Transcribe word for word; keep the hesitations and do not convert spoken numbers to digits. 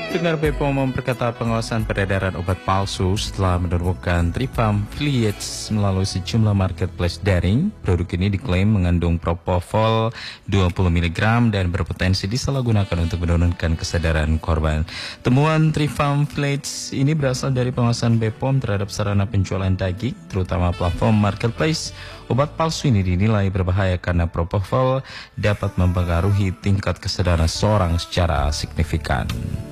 Dengar B P O M memperketat pengawasan peredaran obat palsu setelah menemukan Tripharm Affiliates melalui sejumlah marketplace daring. Produk ini diklaim mengandung propofol dua puluh miligram dan berpotensi disalahgunakan untuk menurunkan kesadaran korban. Temuan Tripharm Affiliates ini berasal dari pengawasan B P O M terhadap sarana penjualan daging, terutama platform marketplace. Obat palsu ini dinilai berbahaya karena propofol dapat mempengaruhi tingkat kesadaran seorang secara signifikan.